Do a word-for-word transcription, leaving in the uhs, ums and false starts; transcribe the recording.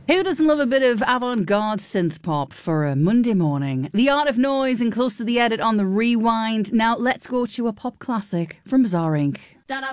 Who doesn't love a bit of avant-garde synth pop for a Monday morning? The Art of Noise and Close to the Edit on the Rewind. Now let's go to a pop classic from Bizarre Incorporated.